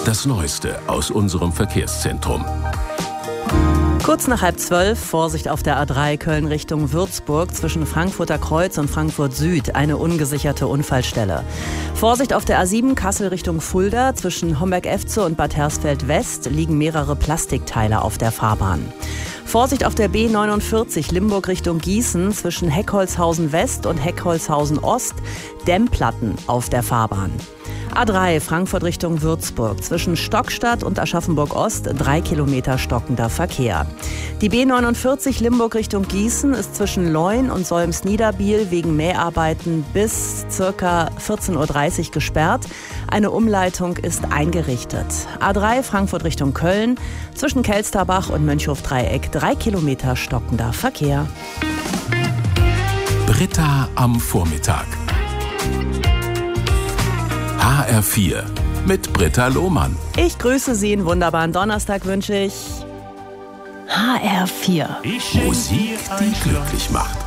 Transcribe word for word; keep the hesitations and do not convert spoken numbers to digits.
Das Neueste aus unserem Verkehrszentrum. Kurz nach halb zwölf, Vorsicht auf der A drei Köln Richtung Würzburg zwischen Frankfurter Kreuz und Frankfurt Süd, eine ungesicherte Unfallstelle. Vorsicht auf der A sieben Kassel Richtung Fulda zwischen Homberg-Efze und Bad Hersfeld West liegen mehrere Plastikteile auf der Fahrbahn. Vorsicht auf der B neunundvierzig Limburg Richtung Gießen zwischen Heckholzhausen West und Heckholzhausen Ost, Dämmplatten auf der Fahrbahn. A drei Frankfurt Richtung Würzburg zwischen Stockstadt und Aschaffenburg Ost drei Kilometer stockender Verkehr. Die B neunundvierzig Limburg Richtung Gießen ist zwischen Leun und Solms-Niederbiel wegen Mäharbeiten bis ca. vierzehn Uhr dreißig gesperrt. Eine Umleitung ist eingerichtet. A drei Frankfurt Richtung Köln zwischen Kelsterbach und Mönchhof-Dreieck drei Kilometer stockender Verkehr. Britta am Vormittag. H R vier mit Britta Lohmann. Ich grüße Sie, einen wunderbaren Donnerstag wünsche ich. H R vier. Musik, die glücklich macht.